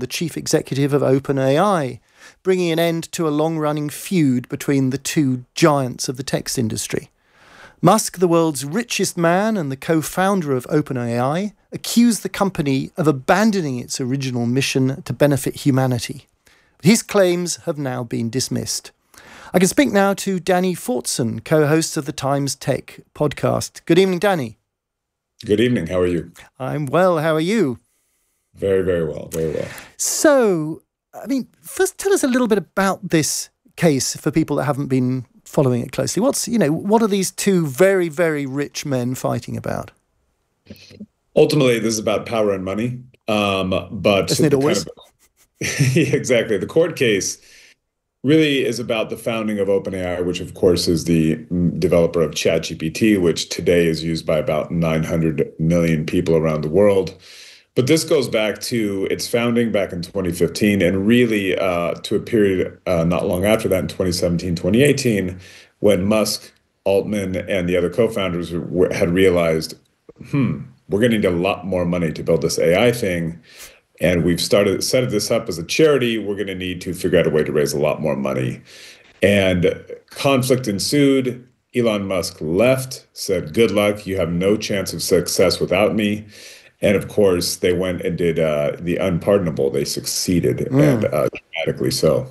the chief executive of OpenAI, bringing an end to a long-running feud between the two giants of the text industry. Musk, the world's richest man and the co-founder of OpenAI, accused the company of abandoning its original mission to benefit humanity. But his claims have now been dismissed. I can speak now to Danny Fortson, co-host of the Times Tech podcast. Good evening, Danny. Good evening. How are you? I'm well. How are you? Very, very well. Very well. So, first tell us a little bit about this case for people that haven't been following it closely. What are these two very, very rich men fighting about? Ultimately, this is about power and money. But isn't it always? Yeah, exactly. The court case really is about the founding of OpenAI, which of course is the developer of ChatGPT, which today is used by about 900 million people around the world. But this goes back to its founding back in 2015 and really to a period not long after that in 2017, 2018, when Musk, Altman, and the other co-founders had realized, we're going to need a lot more money to build this AI thing. And we've set this up as a charity. We're going to need to figure out a way to raise a lot more money. And conflict ensued. Elon Musk left, said, good luck. You have no chance of success without me. And of course, they went and did the unpardonable. They succeeded, and dramatically so.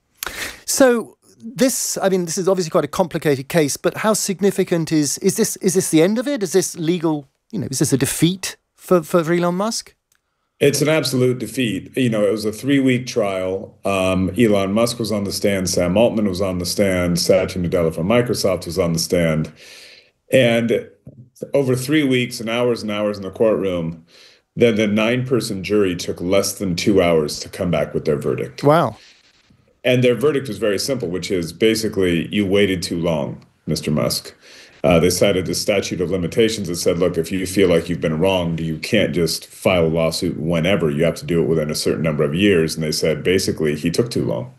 So this is obviously quite a complicated case, but how significant is this the end of it? Is this legal, is this a defeat for Elon Musk? It's an absolute defeat. It was a 3-week trial. Elon Musk was on the stand. Sam Altman was on the stand. Satya Nadella from Microsoft was on the stand. And over 3 weeks and hours in the courtroom, then the 9-person jury took less than 2 hours to come back with their verdict. Wow. And their verdict was very simple, which is basically, you waited too long, Mr. Musk. They cited the statute of limitations that said, look, if you feel like you've been wronged, you can't just file a lawsuit whenever. You have to do it within a certain number of years. And they said, basically, he took too long.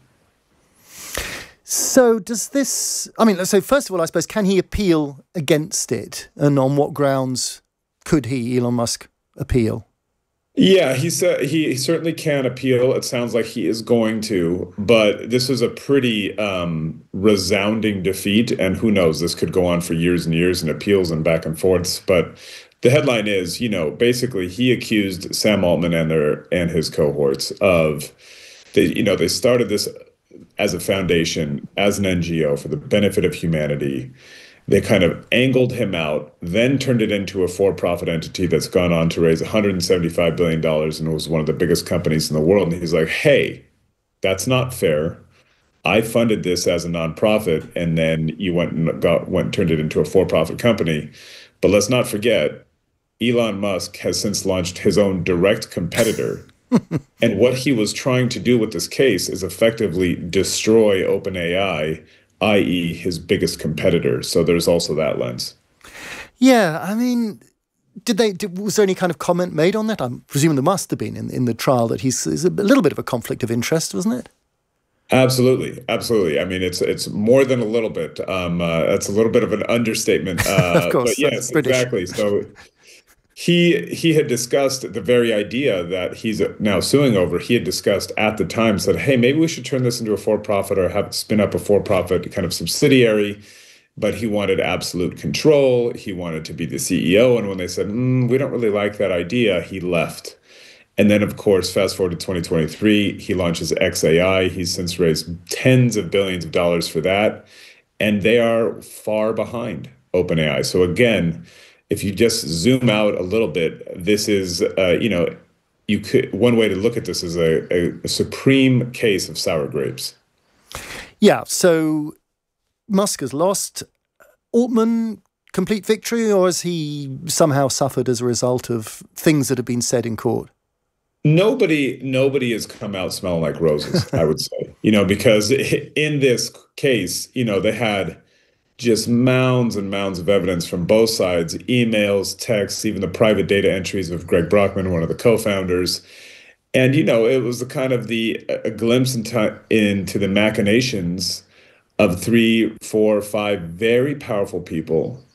So does this, so first of all, I suppose, can he appeal against it? And on what grounds could he, Elon Musk, appeal? Yeah, he said he certainly can appeal. It sounds like he is going to, but this is a pretty resounding defeat. And who knows, this could go on for years and years and appeals and back and forths. But the headline is, basically he accused Sam Altman and his cohorts of, they started this as a foundation, as an NGO for the benefit of humanity. They kind of angled him out, then turned it into a for-profit entity that's gone on to raise $175 billion and was one of the biggest companies in the world. And he's like, hey, that's not fair. I funded this as a nonprofit, and then you went and turned it into a for-profit company. But let's not forget, Elon Musk has since launched his own direct competitor. And what he was trying to do with this case is effectively destroy OpenAI, i.e. his biggest competitor. So there's also that lens. Yeah, was there any kind of comment made on that? I'm presuming there must have been in the trial that he's a little bit of a conflict of interest, wasn't it? Absolutely. It's more than a little bit. That's a little bit of an understatement. Of course, but yes, exactly. So he had discussed the very idea that he's now suing over. He had discussed at the time, said, hey, maybe we should turn this into a for-profit or spin up a for-profit kind of subsidiary. But he wanted absolute control. He wanted to be the CEO. And when they said, we don't really like that idea, he left. And then, of course, fast forward to 2023, he launches xAI. He's since raised tens of billions of dollars for that. And they are far behind OpenAI. So again, if you just zoom out a little bit, this is, one way to look at this is a supreme case of sour grapes. Yeah, so Musk has lost. Altman, complete victory, or has he somehow suffered as a result of things that have been said in court? Nobody has come out smelling like roses, I would say, because in this case, they had just mounds and mounds of evidence from both sides, emails, texts, even the private data entries of Greg Brockman, one of the co-founders. And, it was a glimpse into the machinations of 3, 4, 5 very powerful people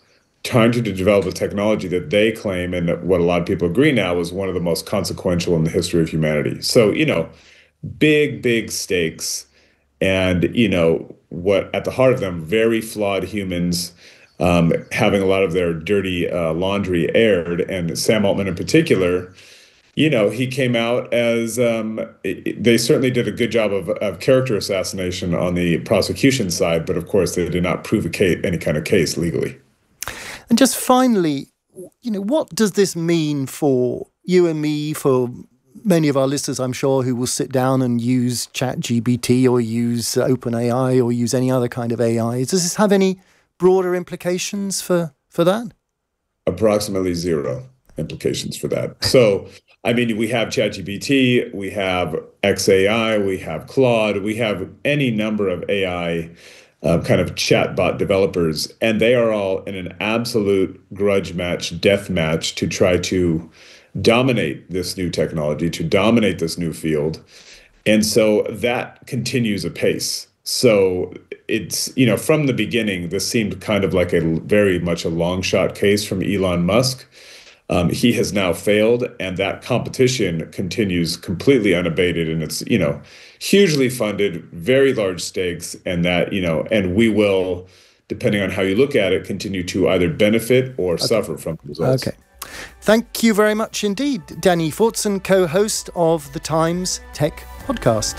trying to develop a technology that they claim, and what a lot of people agree now, is one of the most consequential in the history of humanity. So, big stakes, and, what at the heart of them, very flawed humans, having a lot of their dirty laundry aired. And Sam Altman in particular, he came out as they certainly did a good job of character assassination on the prosecution side, but of course they did not prove any kind of case legally. And just finally, what does this mean for you and me, for many of our listeners, I'm sure, who will sit down and use ChatGPT or use OpenAI or use any other kind of AI? Does this have any broader implications for that? Approximately zero implications for that. So, we have ChatGPT, we have xAI, we have Claude, we have any number of AI kind of chatbot developers, and they are all in an absolute grudge match, death match to try to dominate this new technology, to dominate this new field. And so that continues apace. So it's, from the beginning, this seemed kind of like very much a long shot case from Elon Musk. He has now failed, and that competition continues completely unabated, and it's, hugely funded, very large stakes, and that, and we will, depending on how you look at it, continue to either benefit or suffer from the results. Okay. Thank you very much indeed, Danny Fortson, co-host of the Times Tech Podcast.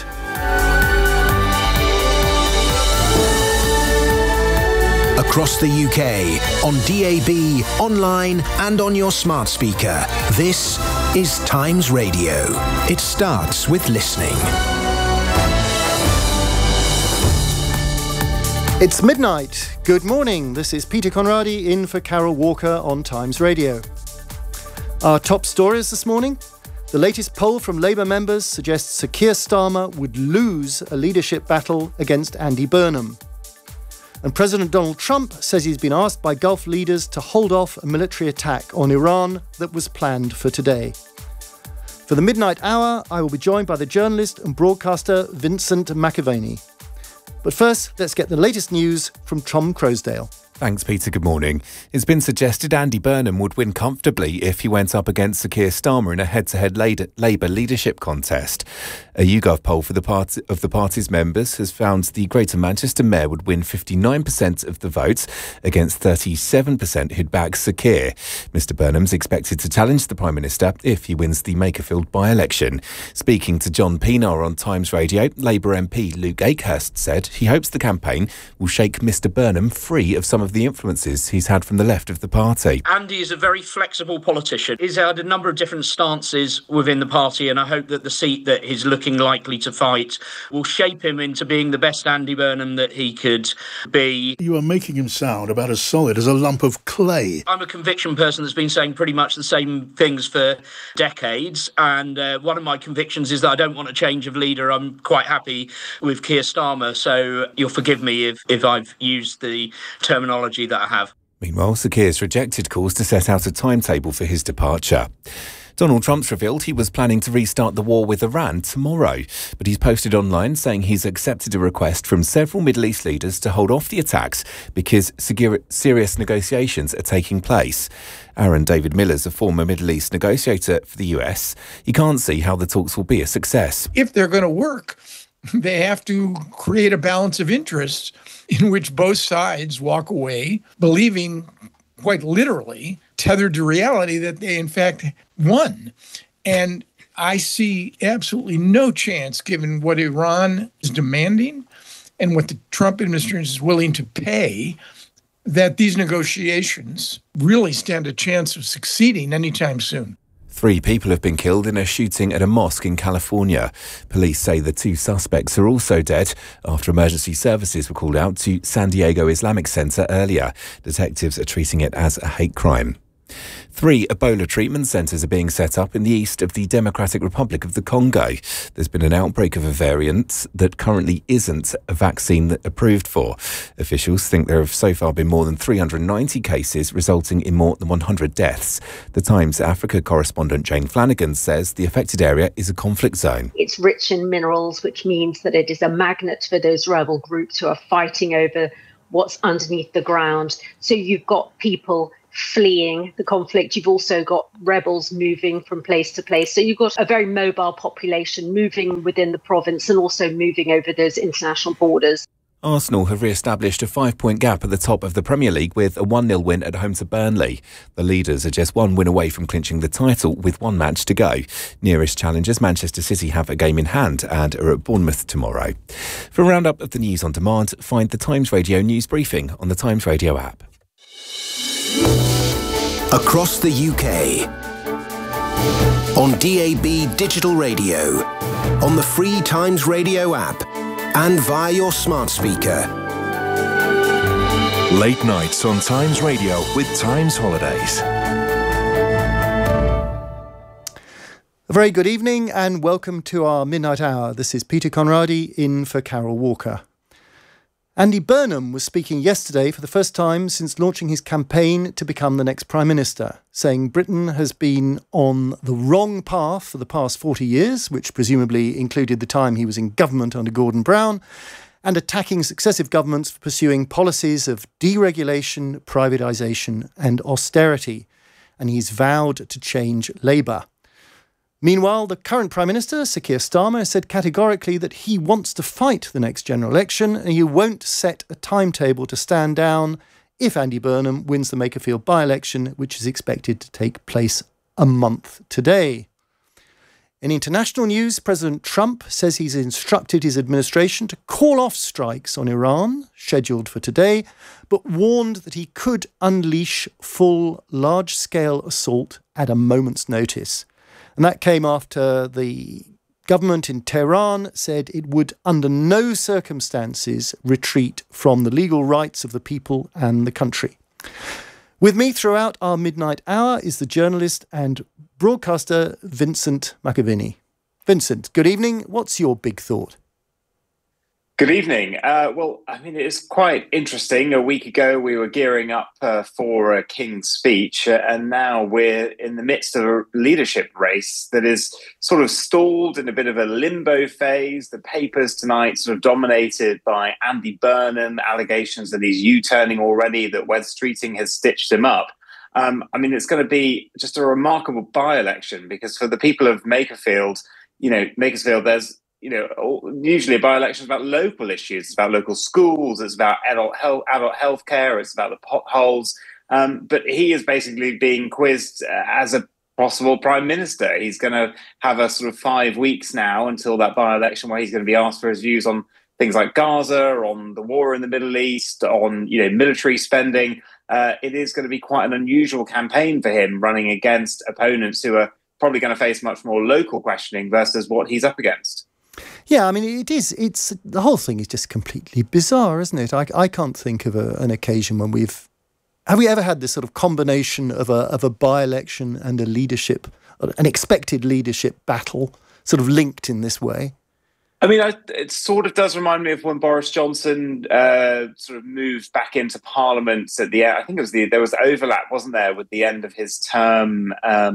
Across the UK, on DAB, online and on your smart speaker. This is Times Radio. It starts with listening. It's midnight. Good morning. This is Peter Conradi in for Carol Walker on Times Radio. Our top stories this morning. The latest poll from Labour members suggests Sir Keir Starmer would lose a leadership battle against Andy Burnham. And President Donald Trump says he's been asked by Gulf leaders to hold off a military attack on Iran that was planned for today. For the midnight hour, I will be joined by the journalist and broadcaster Vincent McAvaney. But first, let's get the latest news from Tom Croasdale. Thanks, Peter. Good morning. It's been suggested Andy Burnham would win comfortably if he went up against Sir Keir Starmer in a head-to-head Labour leadership contest. A YouGov poll for the party's members has found the Greater Manchester Mayor would win 59% of the vote against 37% who'd back Sir Keir. Mr Burnham's expected to challenge the Prime Minister if he wins the Makerfield by-election. Speaking to John Pienaar on Times Radio, Labour MP Luke Akehurst said he hopes the campaign will shake Mr Burnham free of some of the influences he's had from the left of the party. Andy is a very flexible politician. He's had a number of different stances within the party, and I hope that the seat that he's looking likely to fight will shape him into being the best Andy Burnham that he could be. You are making him sound about as solid as a lump of clay. I'm a conviction person that's been saying pretty much the same things for decades, and one of my convictions is that I don't want a change of leader. I'm quite happy with Keir Starmer, so you'll forgive me if I've used the terminology that I have. Meanwhile, Sir Keir's rejected calls to set out a timetable for his departure. Donald Trump's revealed he was planning to restart the war with Iran tomorrow, but he's posted online saying he's accepted a request from several Middle East leaders to hold off the attacks because serious negotiations are taking place. Aaron David Miller's a former Middle East negotiator for the US. He can't see how the talks will be a success. If they're going to work, they have to create a balance of interests in which both sides walk away believing, quite literally, tethered to reality, that they in fact won. And I see absolutely no chance, given what Iran is demanding and what the Trump administration is willing to pay, that these negotiations really stand a chance of succeeding anytime soon. 3 people have been killed in a shooting at a mosque in California. Police say the 2 suspects are also dead after emergency services were called out to San Diego Islamic Center earlier. Detectives are treating it as a hate crime. 3 Ebola treatment centres are being set up in the east of the Democratic Republic of the Congo. There's been an outbreak of a variant that currently isn't a vaccine approved for. Officials think there have so far been more than 390 cases, resulting in more than 100 deaths. The Times Africa correspondent Jane Flanagan says the affected area is a conflict zone. It's rich in minerals, which means that it is a magnet for those rebel groups who are fighting over what's underneath the ground. So you've got people fleeing the conflict. You've also got rebels moving from place to place. So you've got a very mobile population moving within the province and also moving over those international borders. Arsenal have re-established a 5-point gap at the top of the Premier League with a 1-0 win at home to Burnley. The leaders are just one win away from clinching the title with one match to go. Nearest challengers, Manchester City, have a game in hand and are at Bournemouth tomorrow. For a roundup of the news on demand, find the Times Radio news briefing on the Times Radio app. Across the UK. On DAB Digital Radio. On the free Times Radio app. And via your smart speaker. Late nights on Times Radio with Times Holidays. A very good evening and welcome to our Midnight Hour. This is Peter Conradi in for Carol Walker. Andy Burnham was speaking yesterday for the first time since launching his campaign to become the next Prime Minister, saying Britain has been on the wrong path for the past 40 years, which presumably included the time he was in government under Gordon Brown, and attacking successive governments for pursuing policies of deregulation, privatisation and austerity. And he's vowed to change Labour. Meanwhile, the current Prime Minister, Sir Keir Starmer, said categorically that he wants to fight the next general election and he won't set a timetable to stand down if Andy Burnham wins the Makerfield by-election, which is expected to take place a month today. In international news, President Trump says he's instructed his administration to call off strikes on Iran, scheduled for today, but warned that he could unleash full, large-scale assault at a moment's notice. And that came after the government in Tehran said it would under no circumstances retreat from the legal rights of the people and the country. With me throughout our midnight hour is the journalist and broadcaster Vincent McAviney. Vincent, good evening. What's your big thought? Good evening. Well, I mean, it's quite interesting. A week ago, we were gearing up for a King's speech, and now we're in the midst of a leadership race that is sort of stalled in a bit of a limbo phase. The papers tonight sort of dominated by Andy Burnham, allegations that he's U-turning already, that Wes Streeting has stitched him up. I mean, it's going to be just a remarkable by-election because for the people of Makerfield, there's usually a by-election is about local issues. It's about local schools. It's about adult health care. It's about the potholes. But he is basically being quizzed as a possible prime minister. He's going to have a sort of 5 weeks now until that by-election where he's going to be asked for his views on things like Gaza, on the war in the Middle East, on military spending. It is going to be quite an unusual campaign for him, running against opponents who are probably going to face much more local questioning versus what he's up against. Yeah, I mean, it's the whole thing is just completely bizarre, isn't it? I can't think of an occasion when have we ever had this sort of combination of a by-election and a leadership, an expected leadership battle sort of linked in this way? I mean, it sort of does remind me of when Boris Johnson sort of moved back into Parliament at the end. I think there was overlap, wasn't there, with the end of his term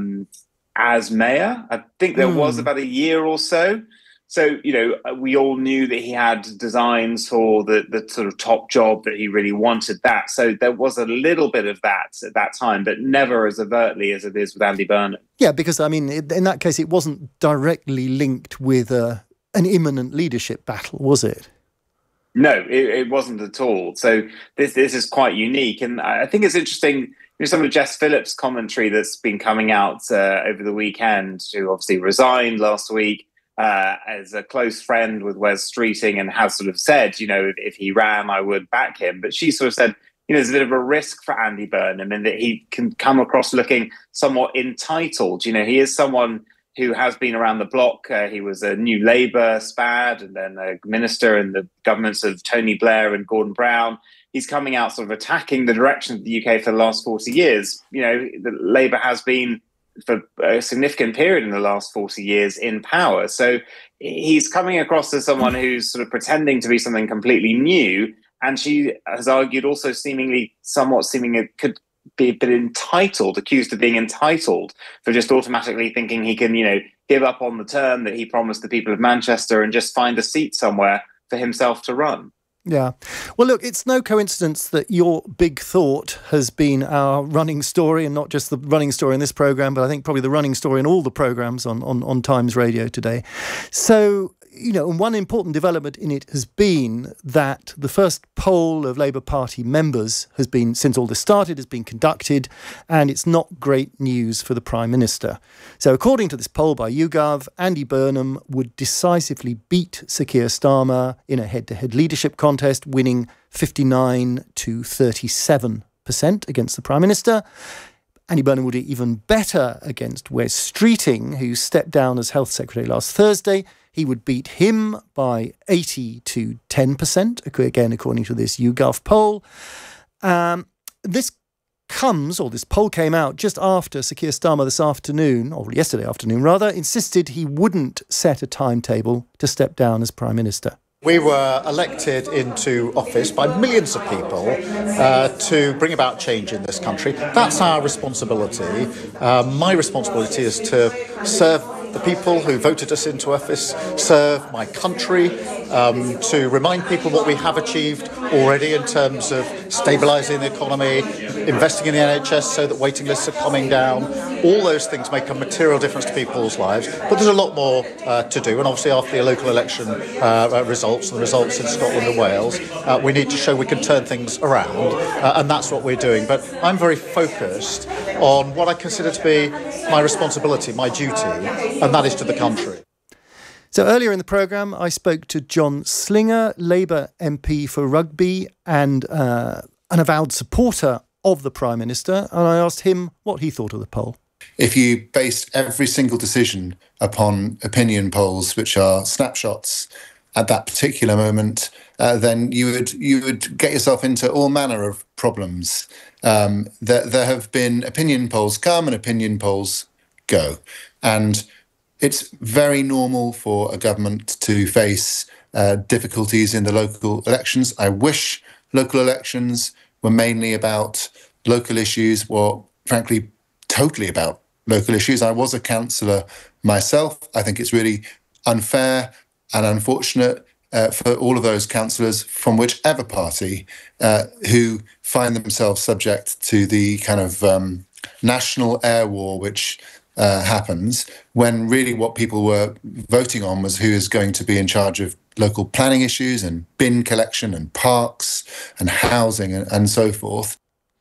as mayor? I think there was about a year or so. So, we all knew that he had designs for the sort of top job, that he really wanted that. So there was a little bit of that at that time, but never as overtly as it is with Andy Burnham. Yeah, because, I mean, in that case, it wasn't directly linked with an imminent leadership battle, was it? No, it wasn't at all. So this is quite unique. And I think it's interesting, some of Jess Phillips' commentary that's been coming out over the weekend, who obviously resigned last week. As a close friend with Wes Streeting and has sort of said, if he ran, I would back him. But she sort of said, there's a bit of a risk for Andy Burnham in that he can come across looking somewhat entitled. He is someone who has been around the block. He was a New Labour spad and then a minister in the governments of Tony Blair and Gordon Brown. He's coming out sort of attacking the direction of the UK for the last 40 years. The Labour has been for a significant period in the last 40 years in power. So he's coming across as someone who's sort of pretending to be something completely new. And she has argued also it could be a bit entitled, accused of being entitled for just automatically thinking he can, give up on the term that he promised the people of Manchester and just find a seat somewhere for himself to run. Yeah. Well, look, it's no coincidence that your big thought has been our running story, and not just the running story in this programme, but I think probably the running story in all the programmes on Times Radio today. So, and one important development in it has been that the first poll of Labour Party members has been, since all this started, has been conducted, and it's not great news for the Prime Minister. So according to this poll by YouGov, Andy Burnham would decisively beat Sir Keir Starmer in a head-to-head leadership contest, winning 59 to 37% against the Prime Minister. Andy Burnham would do even better against Wes Streeting, who stepped down as Health Secretary last Thursday. He would beat him by 80 to 10%, again, according to this YouGov poll. This poll came out just after Sir Keir Starmer this afternoon, or yesterday afternoon rather, insisted he wouldn't set a timetable to step down as Prime Minister. We were elected into office by millions of people to bring about change in this country. That's our responsibility. My responsibility is to serve the people who voted us into office, serve my country, to remind people what we have achieved already in terms of stabilising the economy, investing in the NHS so that waiting lists are coming down. All those things make a material difference to people's lives, but there's a lot more to do. And obviously after the local election results and the results in Scotland and Wales, we need to show we can turn things around, and that's what we're doing. But I'm very focused on what I consider to be my responsibility, my duty, and that is to the country. So earlier in the programme, I spoke to John Slinger, Labour MP for Rugby and an avowed supporter of the Prime Minister, and I asked him what he thought of the poll. If you based every single decision upon opinion polls, which are snapshots at that particular moment, then you would get yourself into all manner of problems. There have been opinion polls come and opinion polls go, and it's very normal for a government to face difficulties in the local elections. I wish local elections were mainly about local issues, or frankly, totally about local issues. I was a councillor myself. I think it's really unfair and unfortunate for all of those councillors from whichever party who find themselves subject to the kind of national air war which happens, when really what people were voting on was who is going to be in charge of local planning issues and bin collection and parks and housing and so forth.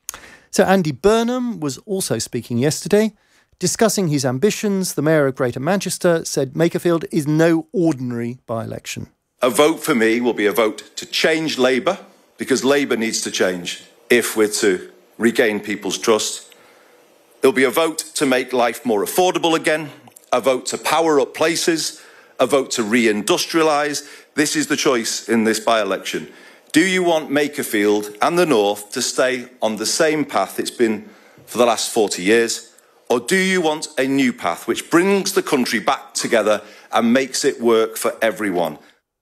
So Andy Burnham was also speaking yesterday. Discussing his ambitions, the Mayor of Greater Manchester said Makerfield is no ordinary by-election. A vote for me will be a vote to change Labour, because Labour needs to change if we're to regain people's trust. It'll be a vote to make life more affordable again, a vote to power up places, a vote to re-industrialise. This is the choice in this by-election. Do you want Makerfield and the North to stay on the same path it's been for the last 40 years? Or do you want a new path which brings the country back together and makes it work for everyone?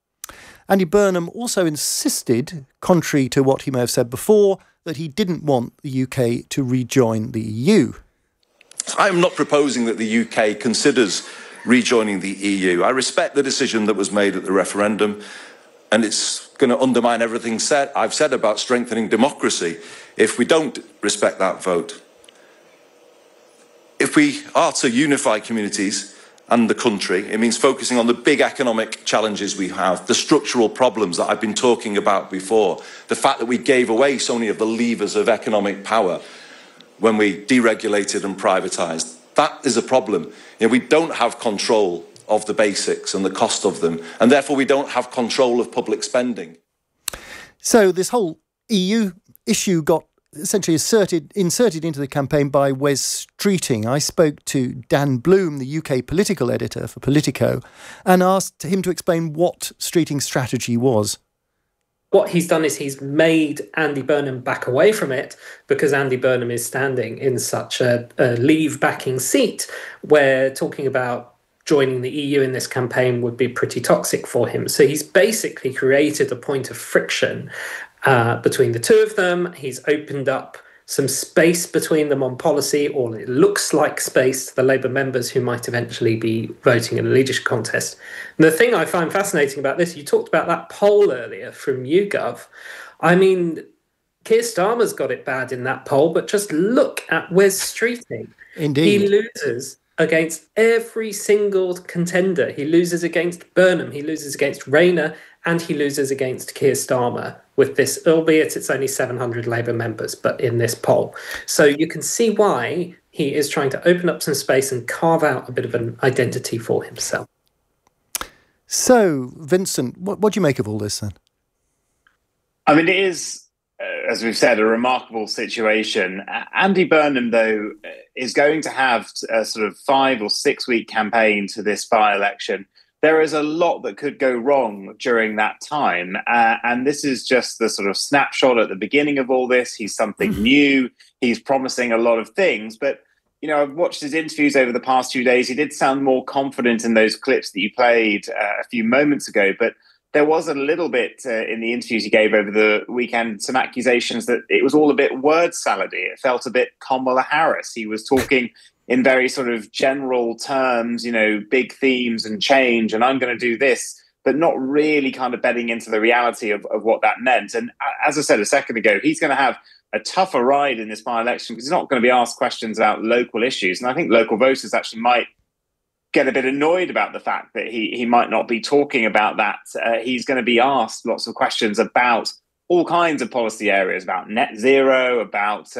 Andy Burnham also insisted, contrary to what he may have said before, that he didn't want the UK to rejoin the EU. I am not proposing that the UK considers rejoining the EU. I respect the decision that was made at the referendum, and it's going to undermine everything I've said about strengthening democracy if we don't respect that vote. If we are to unify communities and the country, it means focusing on the big economic challenges we have, the structural problems that I've been talking about before, the fact that we gave away so many of the levers of economic power when we deregulated and privatised. That is a problem. We don't have control of the basics and the cost of them, and therefore we don't have control of public spending. So this whole EU issue got essentially inserted into the campaign by Wes Streeting. I spoke to Dan Bloom, the UK political editor for Politico, and asked him to explain what Streeting's strategy was. What he's done is he's made Andy Burnham back away from it, because Andy Burnham is standing in such a leave-backing seat where talking about joining the EU in this campaign would be pretty toxic for him. So he's basically created a point of friction between the two of them. He's opened up some space between them on policy, or it looks like space to the Labour members who might eventually be voting in a leadership contest. And the thing I find fascinating about this, you talked about that poll earlier from YouGov. I mean, Keir Starmer's got it bad in that poll, but just look at Wes Streeting. Indeed. He loses against every single contender. He loses against Burnham, he loses against Rayner, and he loses against Keir Starmer with this, albeit it's only 700 Labour members, but in this poll. So you can see why he is trying to open up some space and carve out a bit of an identity for himself. So, Vincent, what do you make of all this then? I mean, it is, as we've said, a remarkable situation. Andy Burnham, though, is going to have a sort of 5 or 6 week campaign to this by-election. There is a lot that could go wrong during that time. And this is just the sort of snapshot at the beginning of all this. He's something new. He's promising a lot of things. But, you know, I've watched his interviews over the past 2 days. He did sound more confident in those clips that you played a few moments ago. But there was a little bit in the interviews he gave over the weekend, some accusations that it was all a bit word salady. It felt a bit Kamala Harris. He was talking in very sort of general terms, you know, big themes and change, and I'm going to do this, but not really kind of bedding into the reality of what that meant. And as I said a second ago, he's going to have a tougher ride in this by-election because he's not going to be asked questions about local issues. And I think local voters actually might get a bit annoyed about the fact that he might not be talking about that. He's going to be asked lots of questions about all kinds of policy areas, about net zero, about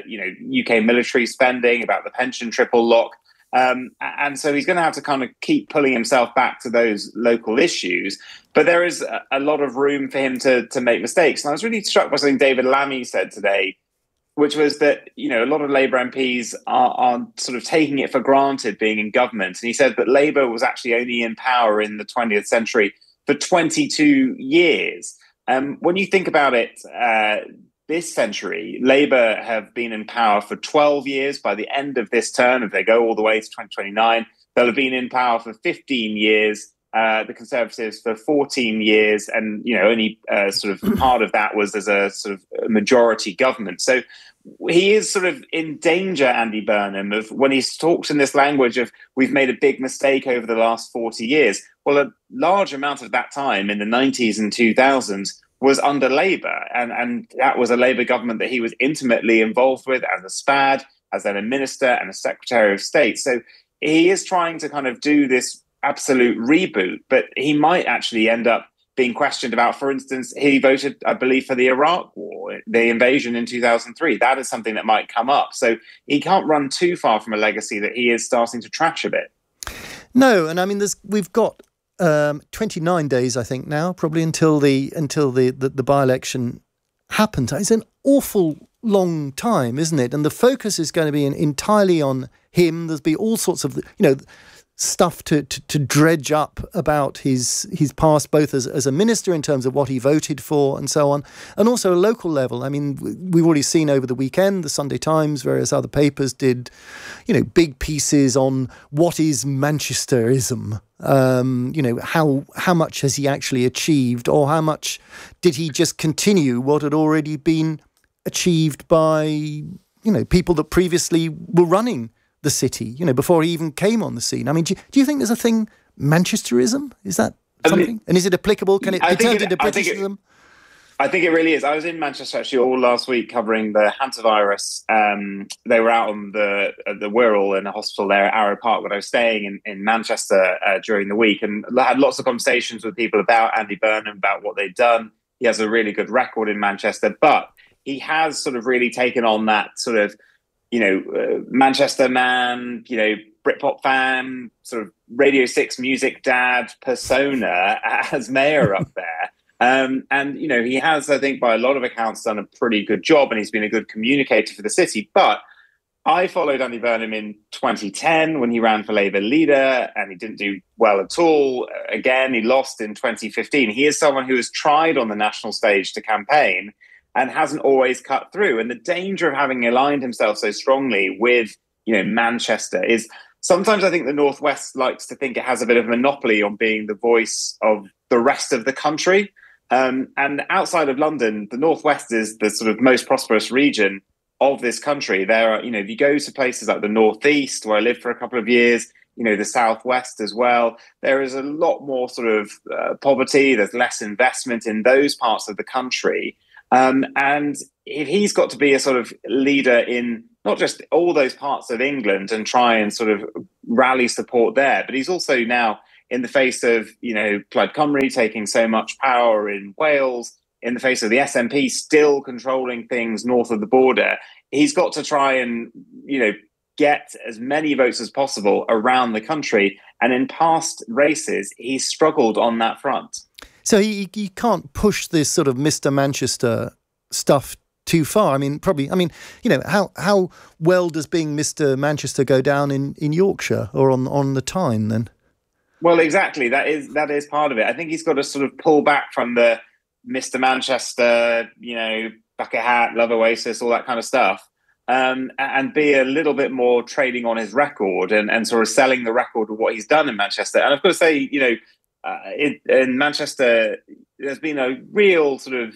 UK military spending, about the pension triple lock. And so he's going to have to kind of keep pulling himself back to those local issues. But there is a lot of room for him to make mistakes. And I was really struck by something David Lammy said today, which was that, you know, a lot of Labour MPs are sort of taking it for granted being in government. And he said that Labour was actually only in power in the 20th century for 22 years. When you think about it, this century, Labour have been in power for 12 years. By the end of this term, if they go all the way to 2029, they'll have been in power for 15 years. The Conservatives for 14 years, and you know, only sort of part of that was as a sort of majority government. So he is sort of in danger, Andy Burnham, of when he talks in this language of we've made a big mistake over the last 40 years. Well, a large amount of that time in the 90s and 2000s was under Labour, and that was a Labour government that he was intimately involved with as a SPAD, as then a minister and a Secretary of State. So he is trying to kind of do this absolute reboot, but he might actually end up being questioned about, for instance, he voted, I believe, for the Iraq War, the invasion in 2003. That is something that might come up. So he can't run too far from a legacy that he is starting to trash a bit. No, and I mean, we've got 29 days, I think, now, probably until the by-election happens. It's an awful long time, isn't it? And the focus is going to be entirely on him. There'll be all sorts of, stuff to dredge up about his past, both as a minister in terms of what he voted for and so on, and also a local level. I mean, we've already seen over the weekend, the Sunday Times, various other papers did, big pieces on what is Manchesterism. How much has he actually achieved, or how much did he just continue what had already been achieved by, people that previously were running the city, before he even came on the scene. I mean, do you think there's a thing, Manchesterism? Is that something? And is it applicable? Can it be turned into Britishism? I think it really is. I was in Manchester actually all last week covering the hantavirus. They were out on the Wirral in a hospital there at Arrow Park when I was staying in Manchester during the week, and I had lots of conversations with people about Andy Burnham, about what they'd done. He has a really good record in Manchester, but he has sort of really taken on that sort of Manchester man, Britpop fan, sort of Radio 6 music dad persona as mayor up there. And he has, I think, by a lot of accounts, done a pretty good job, and he's been a good communicator for the city. But I followed Andy Burnham in 2010 when he ran for Labour leader, and he didn't do well at all. Again, he lost in 2015. He is someone who has tried on the national stage to campaign and hasn't always cut through. And the danger of having aligned himself so strongly with, Manchester is sometimes I think the Northwest likes to think it has a bit of a monopoly on being the voice of the rest of the country. And outside of London, the Northwest is the sort of most prosperous region of this country. There are, if you go to places like the Northeast, where I lived for a couple of years, the Southwest as well, there is a lot more sort of poverty. There's less investment in those parts of the country. And if he's got to be a sort of leader in not just all those parts of England and try and sort of rally support there, but he's also now in the face of, Plaid Cymru taking so much power in Wales, in the face of the SNP still controlling things north of the border, he's got to try and, get as many votes as possible around the country. And in past races, he's struggled on that front. So he can't push this sort of Mr. Manchester stuff too far. How well does being Mr. Manchester go down in Yorkshire or on the Tyne then? Well, exactly. That is part of it. I think he's got to sort of pull back from the Mr. Manchester, bucket hat, love Oasis, all that kind of stuff. And be a little bit more trading on his record and sort of selling the record of what he's done in Manchester. And I've got to say, in Manchester, there's been a real sort of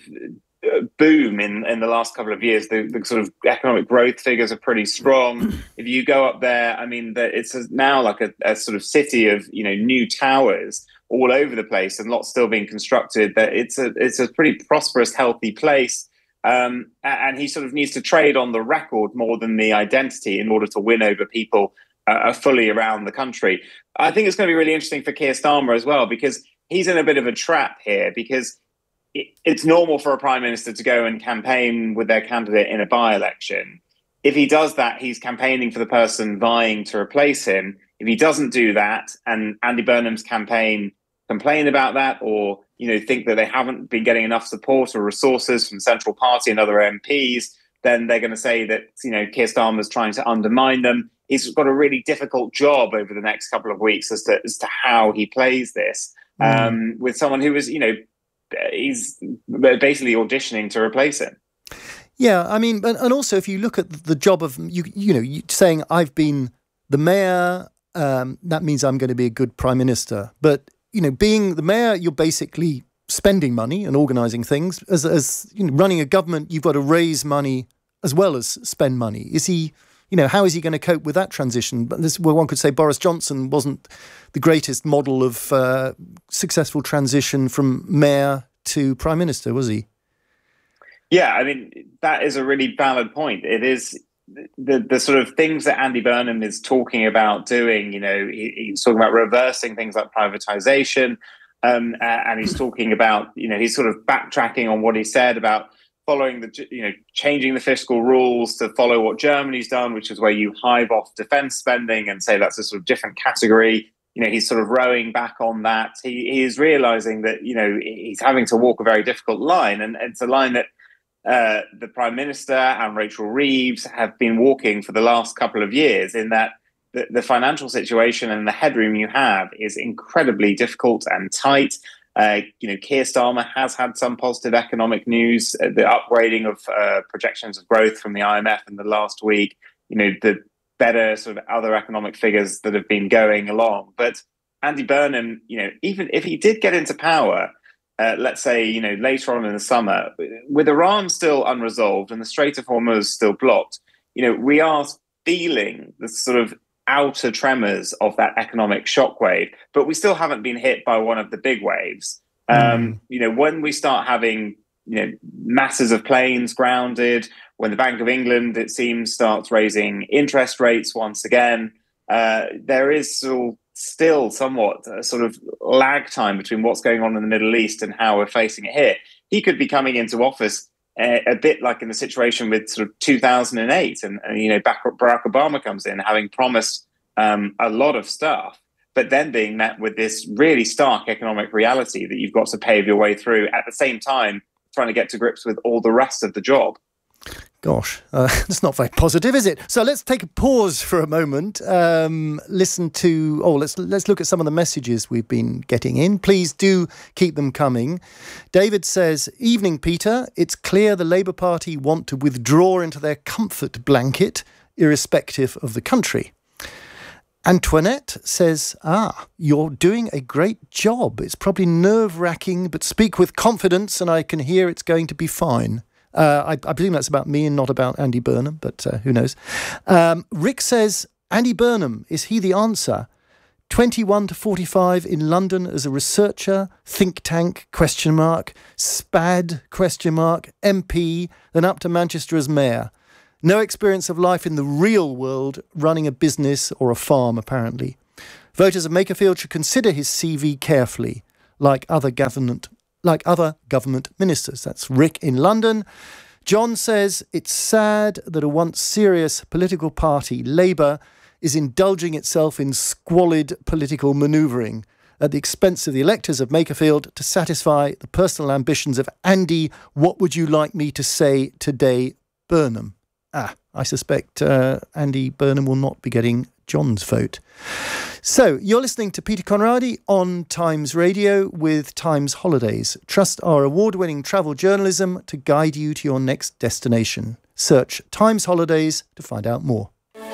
boom in the last couple of years. The sort of economic growth figures are pretty strong. If you go up there, it's now like a sort of city of new towers all over the place, and lots still being constructed. That it's a pretty prosperous, healthy place. And he sort of needs to trade on the record more than the identity in order to win over people fully around the country. I think it's going to be really interesting for Keir Starmer as well, because he's in a bit of a trap here, because it's normal for a prime minister to go and campaign with their candidate in a by-election. If he does that, he's campaigning for the person vying to replace him. If he doesn't do that, and Andy Burnham's campaign complain about that, or think that they haven't been getting enough support or resources from Central Party and other MPs, then they're going to say that Keir Starmer's trying to undermine them. He's got a really difficult job over the next couple of weeks as to how he plays this with someone who was he's basically auditioning to replace him. Yeah, and also if you look at the job of you saying I've been the mayor, that means I'm going to be a good prime minister, but being the mayor, you're basically spending money and organising things. As running a government, you've got to raise money as well as spend money. Is he, how is he going to cope with that transition? But one could say Boris Johnson wasn't the greatest model of successful transition from mayor to prime minister, was he? Yeah, that is a really valid point. It is the sort of things that Andy Burnham is talking about doing. He's talking about reversing things like privatization, and he's talking about he's sort of backtracking on what he said about following changing the fiscal rules to follow what Germany's done, which is where you hive off defense spending and say that's a sort of different category. He's sort of rowing back on that. He is realizing that he's having to walk a very difficult line, and it's a line that the Prime Minister and Rachel Reeves have been walking for the last couple of years, in that the financial situation and the headroom you have is incredibly difficult and tight. Keir Starmer has had some positive economic news, the upgrading of projections of growth from the IMF in the last week, the better sort of other economic figures that have been going along. But Andy Burnham, even if he did get into power, let's say, later on in the summer, with Iran still unresolved and the Strait of Hormuz still blocked, we are feeling the sort of outer tremors of that economic shockwave, but we still haven't been hit by one of the big waves. When we start having, masses of planes grounded, when the Bank of England, it seems, starts raising interest rates once again, there is still somewhat a sort of lag time between what's going on in the Middle East and how we're facing it here. He could be coming into office a bit like in the situation with sort of 2008 and Barack Obama comes in having promised a lot of stuff, but then being met with this really stark economic reality that you've got to pave your way through at the same time trying to get to grips with all the rest of the job. Gosh, that's not very positive, is it? So let's take a pause for a moment. Let's look at some of the messages we've been getting in. Please do keep them coming. David says, "Evening, Peter. It's clear the Labour Party want to withdraw into their comfort blanket, irrespective of the country." Antoinette says, "You're doing a great job. It's probably nerve-wracking, but speak with confidence and I can hear it's going to be fine." I presume that's about me and not about Andy Burnham, but who knows. Rick says, Andy Burnham, is he the answer? 21 to 45 in London as a researcher, think tank, SPAD, MP, then up to Manchester as mayor. No experience of life in the real world, running a business or a farm, apparently. Voters of Makerfield should consider his CV carefully, like other government ministers. That's Rick in London. John says, it's sad that a once serious political party, Labour, is indulging itself in squalid political manoeuvring at the expense of the electors of Makerfield to satisfy the personal ambitions of Andy, what would you like me to say today, Burnham? I suspect Andy Burnham will not be getting John's vote. So, you're listening to Peter Conradi on Times Radio with Times Holidays. Trust our award-winning travel journalism to guide you to your next destination. Search Times Holidays to find out more.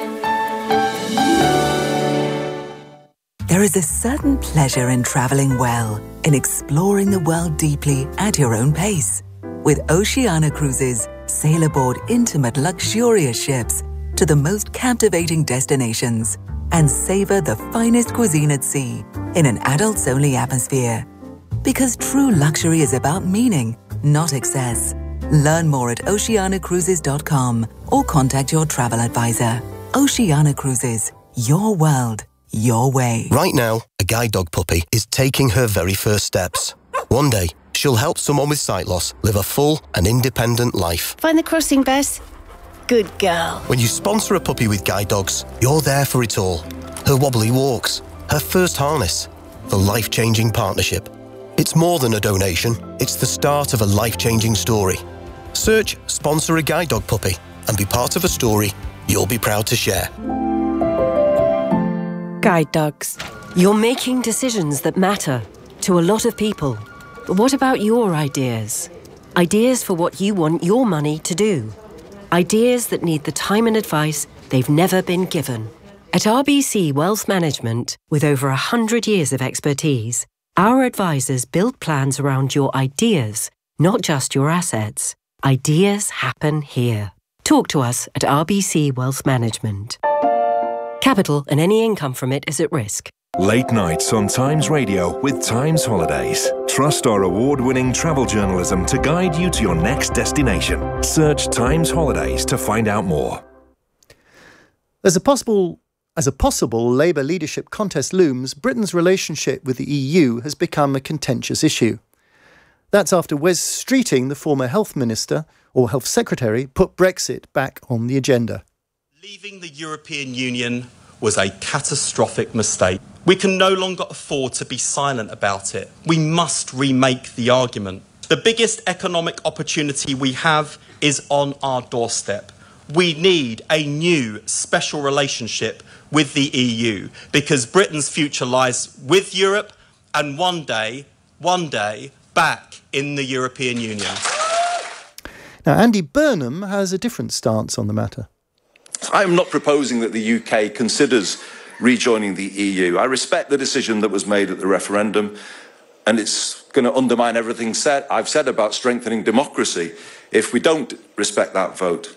There is a certain pleasure in travelling well, in exploring the world deeply at your own pace. With Oceania Cruises, sail aboard intimate, luxurious ships to the most captivating destinations and savour the finest cuisine at sea in an adults-only atmosphere. Because true luxury is about meaning, not excess. Learn more at oceanacruises.com or contact your travel advisor. Oceania Cruises, your world, your way. Right now, a guide dog puppy is taking her very first steps. One day, she'll help someone with sight loss live a full and independent life. Find the crossing, Bess. Good girl. When you sponsor a puppy with guide dogs, you're there for it all. Her wobbly walks, her first harness, the life-changing partnership. It's more than a donation, it's the start of a life-changing story. Search Sponsor a Guide Dog Puppy and be part of a story you'll be proud to share. Guide dogs. You're making decisions that matter to a lot of people. But what about your ideas? Ideas for what you want your money to do. Ideas that need the time and advice they've never been given. At RBC Wealth Management, with over 100 years of expertise, our advisors build plans around your ideas, not just your assets. Ideas happen here. Talk to us at RBC Wealth Management. Capital and any income from it is at risk. Late nights on Times Radio with Times Holidays. Trust our award-winning travel journalism to guide you to your next destination. Search Times Holidays to find out more. As a possible Labour leadership contest looms, Britain's relationship with the EU has become a contentious issue. That's after Wes Streeting, the former health minister, or health secretary, put Brexit back on the agenda. Leaving the European Union was a catastrophic mistake. We can no longer afford to be silent about it. We must remake the argument. The biggest economic opportunity we have is on our doorstep. We need a new special relationship with the EU because Britain's future lies with Europe and one day, back in the European Union. Now, Andy Burnham has a different stance on the matter. I am not proposing that the UK considers rejoining the EU. I respect the decision that was made at the referendum, and it's going to undermine everything I've said about strengthening democracy if we don't respect that vote.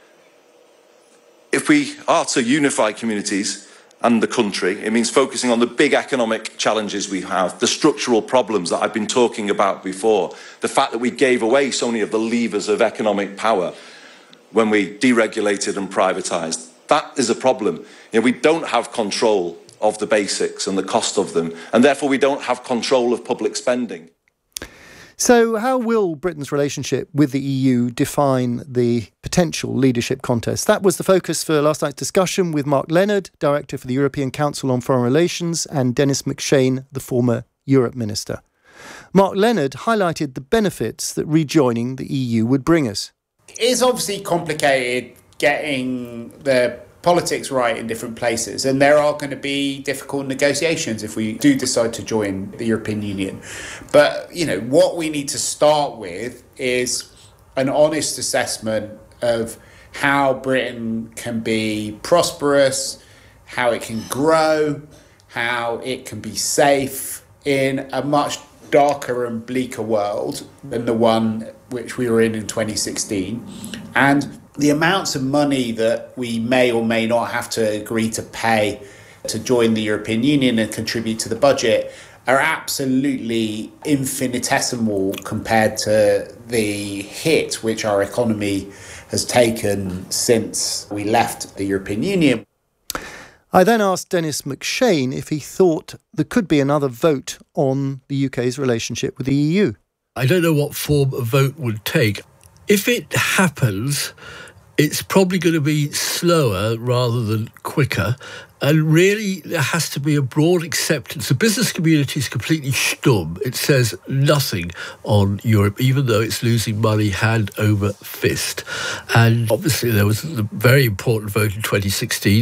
If we are to unify communities and the country, it means focusing on the big economic challenges we have, the structural problems that I've been talking about before, the fact that we gave away so many of the levers of economic power when we deregulated and privatised. That is a problem. We don't have control of the basics and the cost of them, and therefore we don't have control of public spending. So how will Britain's relationship with the EU define the potential leadership contest? That was the focus for last night's discussion with Mark Leonard, Director for the European Council on Foreign Relations, and Dennis McShane, the former Europe Minister. Mark Leonard highlighted the benefits that rejoining the EU would bring us. It's obviously complicated getting the politics right in different places, and there are going to be difficult negotiations if we do decide to join the European Union. But, what we need to start with is an honest assessment of how Britain can be prosperous, how it can grow, how it can be safe in a much darker and bleaker world than the one which we were in 2016. And the amounts of money that we may or may not have to agree to pay to join the European Union and contribute to the budget are absolutely infinitesimal compared to the hit which our economy has taken since we left the European Union. I then asked Dennis McShane if he thought there could be another vote on the UK's relationship with the EU. I don't know what form a vote would take. If it happens, it's probably going to be slower rather than quicker. And really, there has to be a broad acceptance. The business community is completely stum. It says nothing on Europe, even though it's losing money hand over fist. And obviously, there was a very important vote in 2016.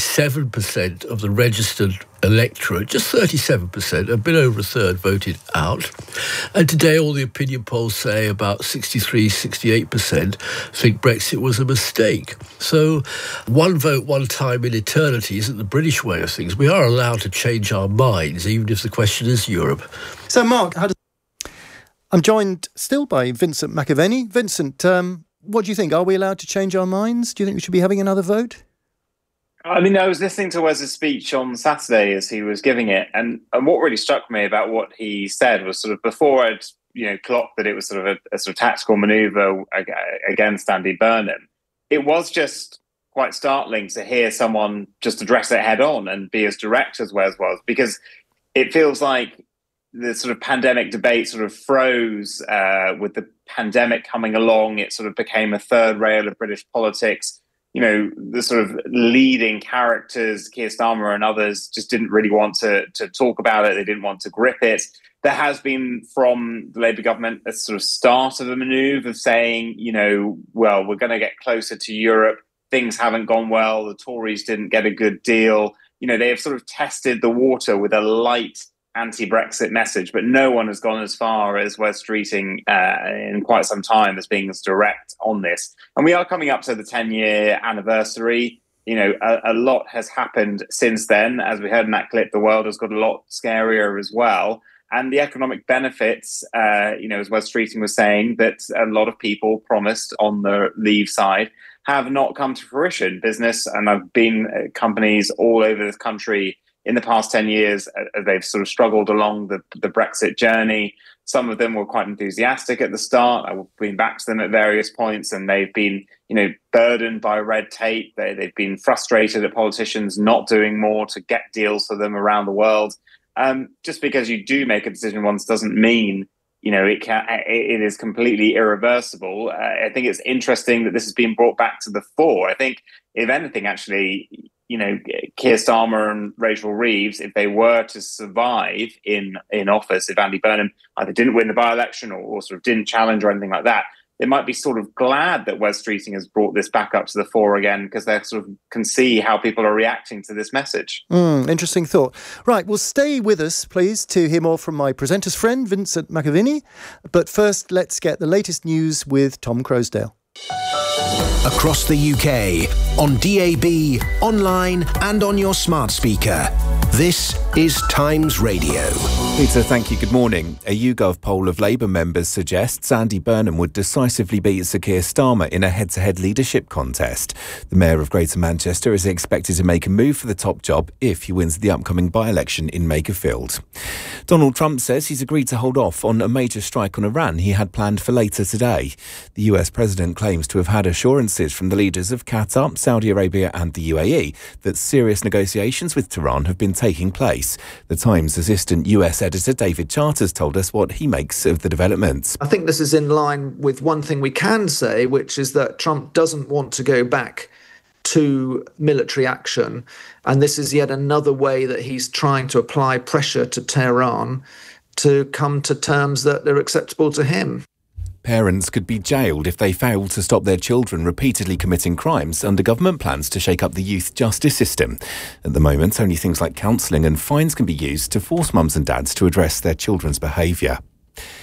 37% of the registered electorate, just 37%, a bit over a third, voted out. And today, all the opinion polls say about 63, 68% think Brexit was a mistake. So one vote, one time in eternity isn't the British way of things. We are allowed to change our minds, even if the question is Europe. So, Mark, I'm joined still by Vincent McAvenny. Vincent, what do you think? Are we allowed to change our minds? Do you think we should be having another vote? I mean, I was listening to Wes's speech on Saturday as he was giving it, and what really struck me about what he said was sort of before I'd clocked that it was sort of a sort of tactical manoeuvre against Andy Burnham. It was just quite startling to hear someone just address it head on and be as direct as Wes was, because it feels like the sort of pandemic debate sort of froze with the pandemic coming along. It sort of became a third rail of British politics. You know, the sort of leading characters, Keir Starmer and others, just didn't really want to talk about it. They didn't want to grip it. There has been from the Labour government a sort of start of a manoeuvre of saying, well, we're going to get closer to Europe. Things haven't gone well. The Tories didn't get a good deal. They have sort of tested the water with a light anti-Brexit message, but no one has gone as far as Wes Streeting in quite some time as being as direct on this. And we are coming up to the 10-year anniversary. A lot has happened since then. As we heard in that clip, the world has got a lot scarier as well. And the economic benefits, as Wes Streeting was saying, that a lot of people promised on the Leave side have not come to fruition. Business, and I've been companies all over this country in the past 10 years, they've sort of struggled along the Brexit journey. Some of them were quite enthusiastic at the start. I've been back to them at various points, and they've been, burdened by red tape. They've been frustrated at politicians not doing more to get deals for them around the world. Just because you do make a decision once doesn't mean it is completely irreversible. I think it's interesting that this has been brought back to the fore. I think, if anything, actually, Keir Starmer and Rachel Reeves, if they were to survive in office, if Andy Burnham either didn't win the by-election or sort of didn't challenge or anything like that, they might be sort of glad that Wes Streeting has brought this back up to the fore again, because they sort of can see how people are reacting to this message. Interesting thought. Right, well, stay with us, please, to hear more from my presenter's friend, Vincent McAvenny. But first, let's get the latest news with Tom Croasdale. Across the UK, on DAB, online and on your smart speaker. This is Times Radio. Peter, thank you. Good morning. A YouGov poll of Labour members suggests Andy Burnham would decisively beat Sir Keir Starmer in a head-to-head leadership contest. The Mayor of Greater Manchester is expected to make a move for the top job if he wins the upcoming by-election in Makerfield. Donald Trump says he's agreed to hold off on a major strike on Iran he had planned for later today. The US President claims to have had assurances from the leaders of Qatar, Saudi Arabia and the UAE that serious negotiations with Tehran have been taking place. The Times assistant US editor David Charters told us what he makes of the developments. I think this is in line with one thing we can say, which is that Trump doesn't want to go back to military action. And this is yet another way that he's trying to apply pressure to Tehran to come to terms that are acceptable to him. Parents could be jailed if they fail to stop their children repeatedly committing crimes under government plans to shake up the youth justice system. At the moment, only things like counselling and fines can be used to force mums and dads to address their children's behaviour.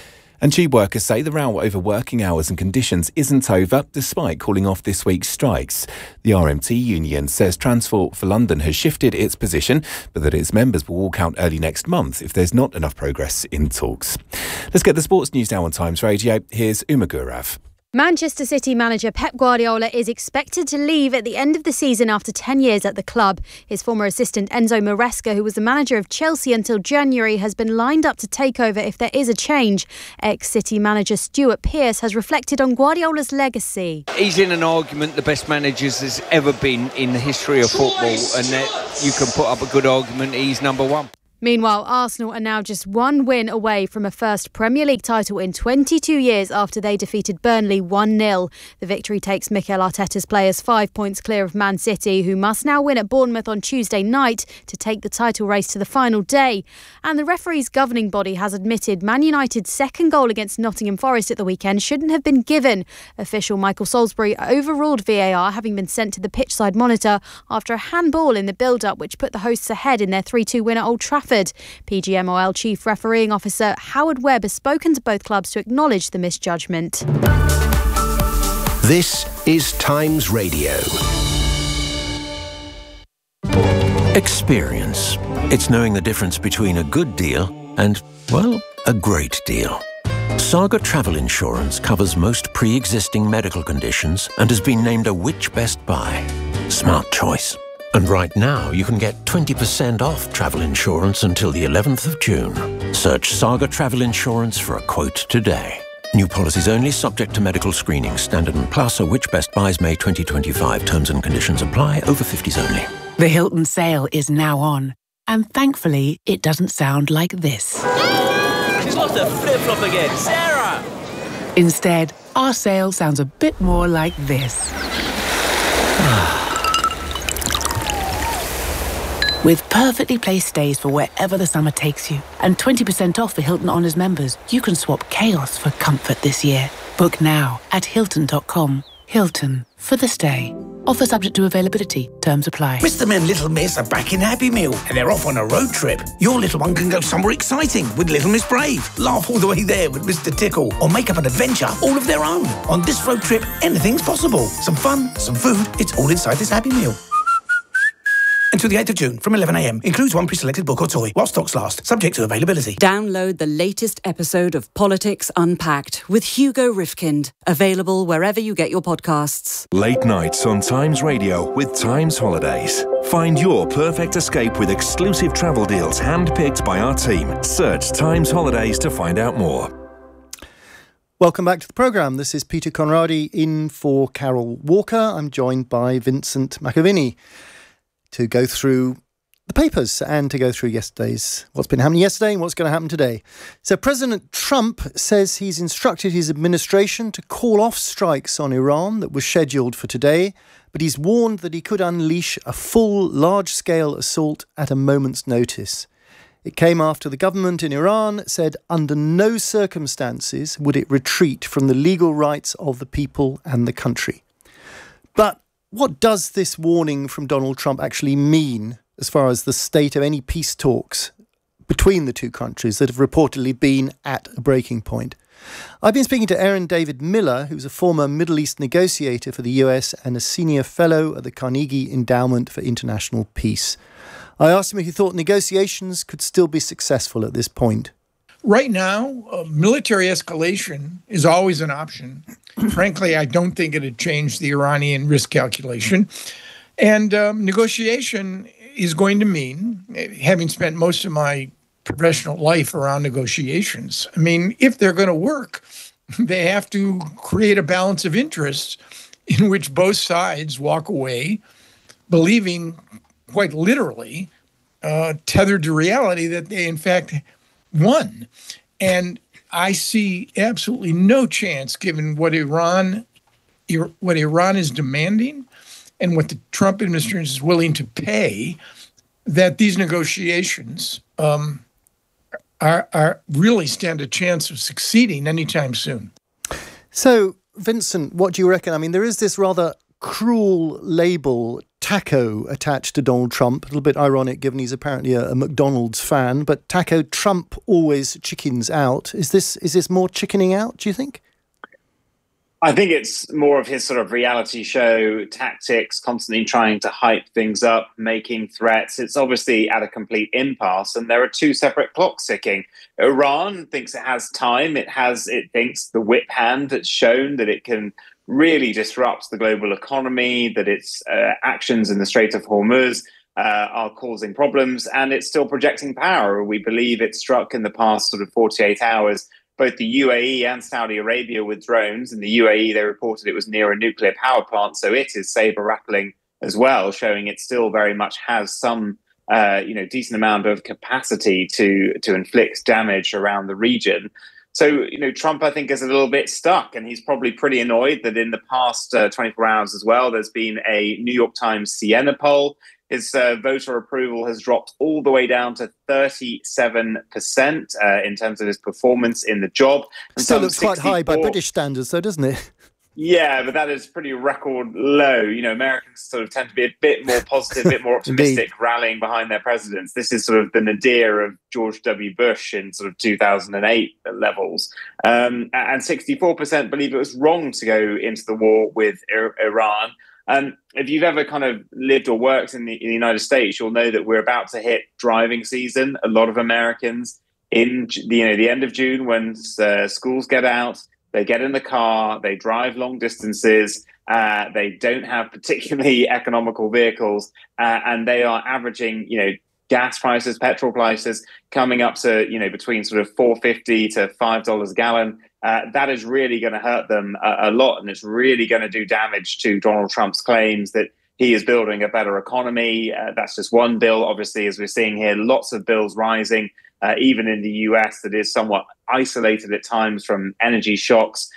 And tube workers say the row over working hours and conditions isn't over, despite calling off this week's strikes. The RMT union says Transport for London has shifted its position, but that its members will walk out early next month if there's not enough progress in talks. Let's get the sports news now on Times Radio. Here's Uma Gurav. Manchester City manager Pep Guardiola is expected to leave at the end of the season after 10 years at the club. His former assistant Enzo Maresca, who was the manager of Chelsea until January, has been lined up to take over if there is a change. Ex-City manager Stuart Pearce has reflected on Guardiola's legacy. He's in an argument the best managers there's ever been in the history of football, and that you can put up a good argument he's number one. Meanwhile, Arsenal are now just one win away from a first Premier League title in 22 years after they defeated Burnley 1-0. The victory takes Mikel Arteta's players 5 points clear of Man City, who must now win at Bournemouth on Tuesday night to take the title race to the final day. And the referee's governing body has admitted Man United's second goal against Nottingham Forest at the weekend shouldn't have been given. Official Michael Salisbury overruled VAR, having been sent to the pitchside monitor after a handball in the build-up, which put the hosts ahead in their 3-2 win at Old Trafford. PGMOL Chief Refereeing Officer Howard Webb has spoken to both clubs to acknowledge the misjudgment. This is Times Radio. Experience. It's knowing the difference between a good deal and, well, a great deal. Saga Travel Insurance covers most pre-existing medical conditions and has been named a Which Best Buy. Smart choice. And right now, you can get 20% off travel insurance until the 11th of June. Search Saga Travel Insurance for a quote today. New policies only, subject to medical screening. Standard and Plus or Which Best Buys May 2025. Terms and conditions apply. Over 50s only. The Hilton sale is now on. And thankfully, it doesn't sound like this. She's lost her flip-flop again. Sarah! Instead, our sale sounds a bit more like this. With perfectly placed stays for wherever the summer takes you, and 20% off for Hilton Honors members, you can swap chaos for comfort this year. Book now at Hilton.com. Hilton, for the stay. Offer subject to availability. Terms apply. Mr. and Little Miss are back in Happy Meal, and they're off on a road trip. Your little one can go somewhere exciting with Little Miss Brave. Laugh all the way there with Mr. Tickle, or make up an adventure all of their own. On this road trip, anything's possible. Some fun, some food, it's all inside this Happy Meal. Until the 8th of June from 11 a.m. Includes one pre-selected book or toy while stocks last, subject to availability. Download the latest episode of Politics Unpacked with Hugo Rifkind. Available wherever you get your podcasts. Late nights on Times Radio with Times Holidays. Find your perfect escape with exclusive travel deals handpicked by our team. Search Times Holidays to find out more. Welcome back to the programme. This is Peter Conradi in for Carol Walker. I'm joined by Vincent McAviney to go through the papers and to go through what's been happening yesterday and what's going to happen today. So President Trump says he's instructed his administration to call off strikes on Iran that were scheduled for today, but he's warned that he could unleash a full, large-scale assault at a moment's notice. It came after the government in Iran said under no circumstances would it retreat from the legal rights of the people and the country. But what does this warning from Donald Trump actually mean as far as the state of any peace talks between the two countries that have reportedly been at a breaking point? I've been speaking to Aaron David Miller, who's a former Middle East negotiator for the US and a senior fellow at the Carnegie Endowment for International Peace. I asked him if he thought negotiations could still be successful at this point. Right now, military escalation is always an option. Frankly, I don't think it had changed the Iranian risk calculation. And negotiation is going to mean, having spent most of my professional life around negotiations, I mean, if they're going to work, they have to create a balance of interests in which both sides walk away believing, quite literally, tethered to reality, that they, in fact, won. And I see absolutely no chance, given what Iran is demanding and what the Trump administration is willing to pay, that these negotiations are really stand a chance of succeeding anytime soon. So, Vincent, what do you reckon? I mean, there is this rather cruel label Taco attached to Donald Trump. A little bit ironic given he's apparently a McDonald's fan. But Taco, Trump always chickens out. Is this more chickening out, do you think? I think it's more of his sort of reality show tactics, constantly trying to hype things up, making threats. It's obviously at a complete impasse, and there are two separate clocks ticking. Iran thinks it has time. It thinks the whip hand that's shown that it can really disrupt the global economy, that its actions in the Strait of Hormuz are causing problems, and it's still projecting power. We believe it struck in the past sort of 48 hours both the UAE and Saudi Arabia with drones. In the UAE, they reported it was near a nuclear power plant, so it is saber-rattling as well, showing it still very much has some decent amount of capacity to inflict damage around the region. So, Trump, I think, is a little bit stuck, and he's probably pretty annoyed that in the past 24 hours as well, there's been a New York Times Siena poll. His voter approval has dropped all the way down to 37% in terms of his performance in the job. Still looks quite high by British standards, though, doesn't it? Yeah, but that is pretty record low. Americans sort of tend to be a bit more positive, a bit more optimistic, rallying behind their presidents. This is sort of the nadir of George W. Bush in sort of 2008 levels. And 64% believe it was wrong to go into the war with Iran. If you've ever kind of lived or worked in the United States, you'll know that we're about to hit driving season. A lot of Americans in the end of June, when schools get out, they get in the car, they drive long distances, they don't have particularly economical vehicles, and they are averaging, gas prices, petrol prices coming up to, between sort of $4.50 to $5 a gallon. That is really going to hurt them a lot, and it's really going to do damage to Donald Trump's claims that he is building a better economy. That's just one bill. Obviously, as we're seeing here, lots of bills rising, even in the US, that is somewhat isolated at times from energy shocks.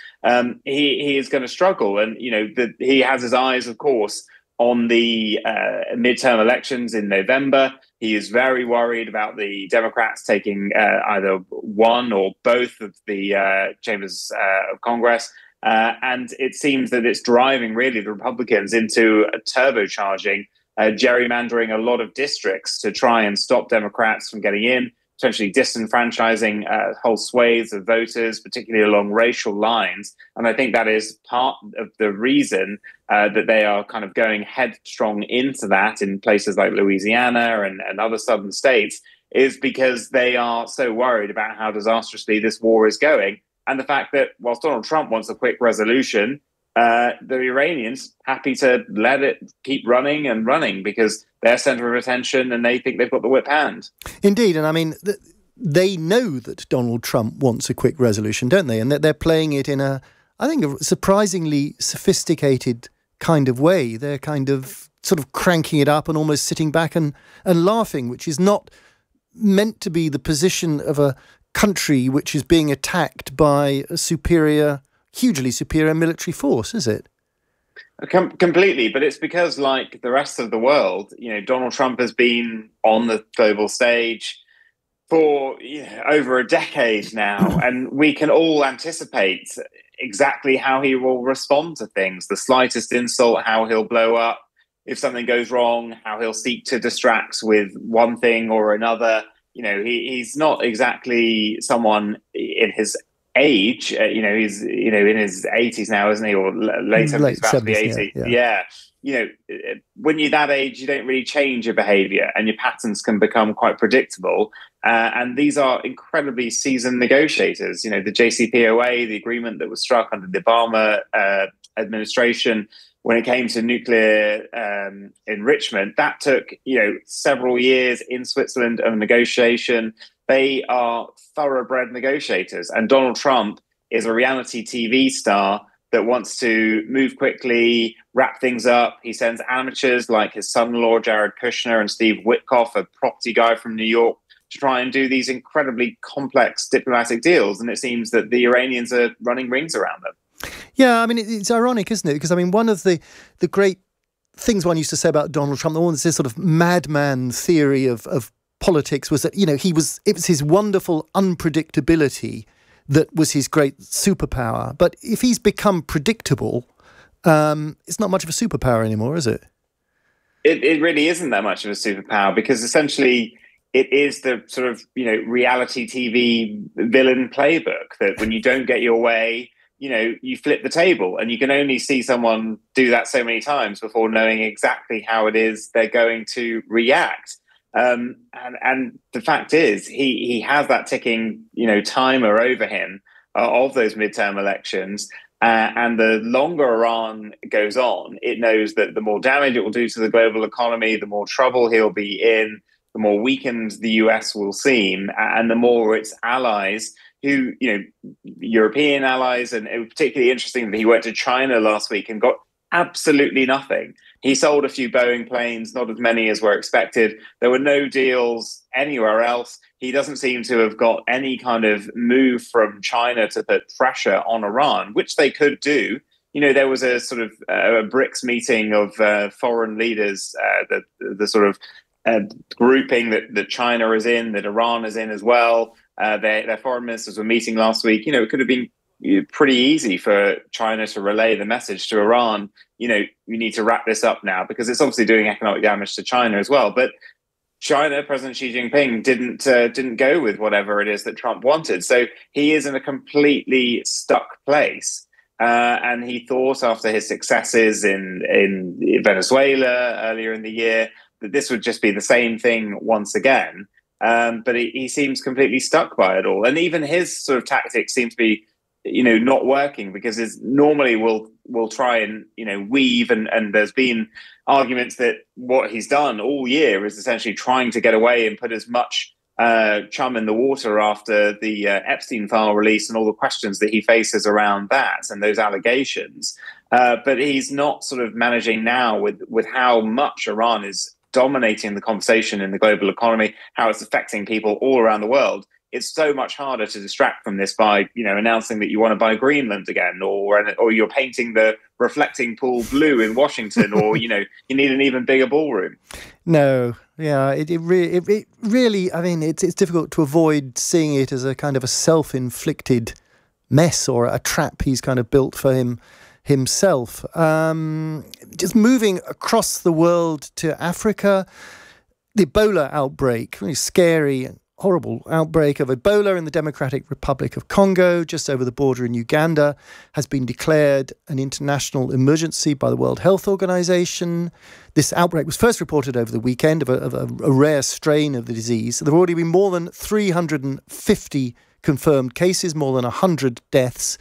He is going to struggle, and he has his eyes, of course, on the midterm elections in November. He is very worried about the Democrats taking either one or both of the chambers of Congress. And it seems that it's driving really the Republicans into turbocharging, gerrymandering a lot of districts to try and stop Democrats from getting in, potentially disenfranchising whole swathes of voters, particularly along racial lines. And I think that is part of the reason that they are kind of going headstrong into that in places like Louisiana and other southern states, is because they are so worried about how disastrously this war is going. And the fact that whilst Donald Trump wants a quick resolution, the Iranians happy to let it keep running and running because they're centre of attention and they think they've got the whip hand. Indeed. And I mean, they know that Donald Trump wants a quick resolution, don't they? And that they're playing it in a surprisingly sophisticated kind of way. They're kind of sort of cranking it up and almost sitting back and laughing, which is not meant to be the position of a country which is being attacked by a hugely superior military force, is it? Completely, but it's because, like the rest of the world, Donald Trump has been on the global stage for over a decade now, and we can all anticipate exactly how he will respond to things. The slightest insult, how he'll blow up. If something goes wrong, how he'll seek to distract with one thing or another. He's not exactly someone in his age. He's in his 80s now, isn't he, or late 70s, about to be 80. Yeah. When you're that age, you don't really change your behaviour, and your patterns can become quite predictable. And these are incredibly seasoned negotiators. The JCPOA, the agreement that was struck under the Obama administration, when it came to nuclear enrichment, that took several years in Switzerland of negotiation. They are thoroughbred negotiators, and Donald Trump is a reality TV star that wants to move quickly, wrap things up. He sends amateurs like his son-in-law, Jared Kushner, and Steve Witkoff, a property guy from New York, to try and do these incredibly complex diplomatic deals. And it seems that the Iranians are running rings around them. Yeah, I mean, it's ironic, isn't it? Because, I mean, one of the great things one used to say about Donald Trump, the one that's this sort of madman theory of politics, was that, it was his wonderful unpredictability that was his great superpower. But if he's become predictable, it's not much of a superpower anymore, is it? It really isn't that much of a superpower, because essentially it is the sort of, reality TV villain playbook that when you don't get your way, you flip the table, and you can only see someone do that so many times before knowing exactly how it is they're going to react. And the fact is, he has that ticking, timer over him of those midterm elections. And the longer Iran goes on, it knows that the more damage it will do to the global economy, the more trouble he'll be in, the more weakened the US will seem, and the more its allies, who, European allies, and it was particularly interesting that he went to China last week and got absolutely nothing. He sold a few Boeing planes, not as many as were expected. There were no deals anywhere else. He doesn't seem to have got any kind of move from China to put pressure on Iran, which they could do. There was a sort of a BRICS meeting of foreign leaders, the sort of grouping that China is in, that Iran is in as well. Their foreign ministers were meeting last week. It could have been pretty easy for China to relay the message to Iran, we need to wrap this up now, because it's obviously doing economic damage to China as well. But China, President Xi Jinping, didn't go with whatever it is that Trump wanted. So he is in a completely stuck place. And he thought, after his successes in Venezuela earlier in the year, that this would just be the same thing once again. But he seems completely stuck by it all. And even his sort of tactics seem to be, not working, because normally we'll try and, weave. And there's been arguments that what he's done all year is essentially trying to get away and put as much chum in the water after the Epstein file release and all the questions that he faces around that and those allegations. But he's not sort of managing now with how much Iran is dominating the conversation in the global economy, how it's affecting people all around the world. It's so much harder to distract from this by, announcing that you want to buy Greenland again, or you're painting the reflecting pool blue in Washington, or, you need an even bigger ballroom. No, yeah, it really, I mean, it's difficult to avoid seeing it as a kind of a self-inflicted mess, or a trap he's kind of built for himself. Just moving across the world to Africa, the Ebola outbreak, really scary and horrible outbreak of Ebola in the Democratic Republic of Congo, just over the border in Uganda, has been declared an international emergency by the World Health Organization. This outbreak was first reported over the weekend of a rare strain of the disease. There have already been more than 350 confirmed cases, more than 100 deaths.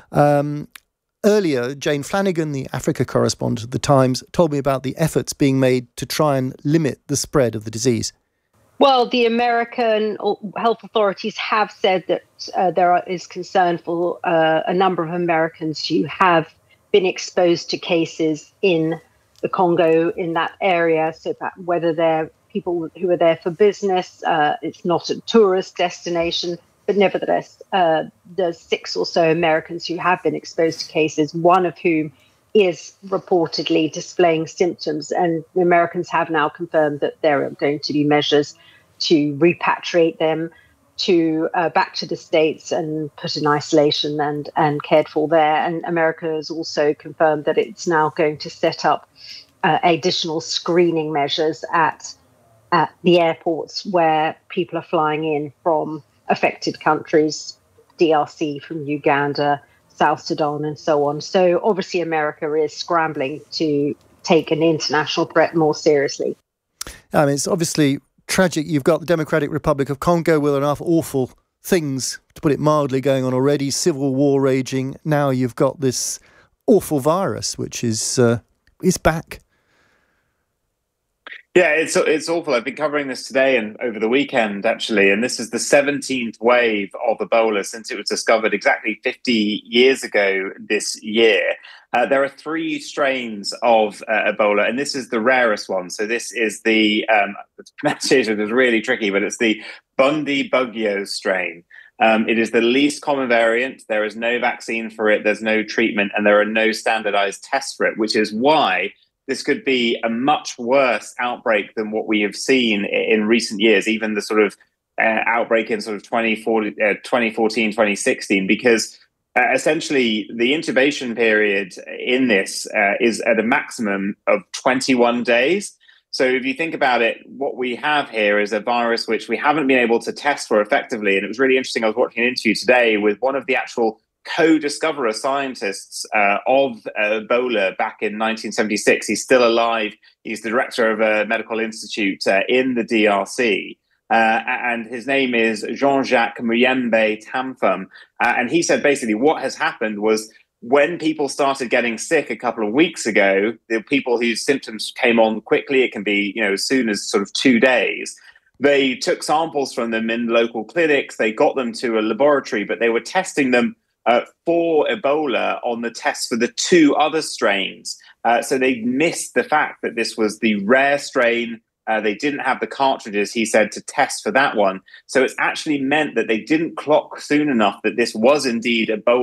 Earlier, Jane Flanagan, the Africa correspondent at The Times, told me about the efforts being made to try and limit the spread of the disease. Well, the American health authorities have said that there is concern for a number of Americans who have been exposed to cases in the Congo, in that area, so that whether they're people who are there for business, it's not a tourist destination, but nevertheless, there's 6 or so Americans who have been exposed to cases, one of whom is reportedly displaying symptoms, and the Americans have now confirmed that there are going to be measures to repatriate them to back to the States and put in isolation and cared for there. And America has also confirmed that it's now going to set up additional screening measures at the airports where people are flying in from affected countries, DRC, from Uganda, South Sudan, and so on. So obviously America is scrambling to take an international threat more seriously. I mean, it's obviously tragic. You've got the Democratic Republic of Congo with enough awful things, to put it mildly, going on already, civil war raging. Now you've got this awful virus, which is back. Yeah, it's awful. I've been covering this today and over the weekend, actually, and this is the 17th wave of Ebola since it was discovered exactly 50 years ago this year. There are 3 strains of Ebola, and this is the rarest one. So this is the pronunciation is really tricky, but it's the Bundibugyo strain. It is the least common variant. There is no vaccine for it. There's no treatment, and there are no standardized tests for it, which is why this could be a much worse outbreak than what we have seen in recent years, even the sort of outbreak in sort of 2014, 2016, because essentially the incubation period in this is at a maximum of 21 days. So if you think about it, what we have here is a virus which we haven't been able to test for effectively. And it was really interesting. I was watching an interview today with one of the actual co-discoverer scientists of Ebola back in 1976. He's still alive. He's the director of a medical institute in the DRC. And his name is Jean-Jacques Muyembe Tamfum. And he said basically what has happened was when people started getting sick a couple of weeks ago, the people whose symptoms came on quickly, it can be, as soon as sort of 2 days, they took samples from them in local clinics, they got them to a laboratory, but they were testing them for Ebola on the tests for the 2 other strains. So they missed the fact that this was the rare strain. They didn't have the cartridges, he said, to test for that one. So it's actually meant that they didn't clock soon enough that this was indeed Ebola.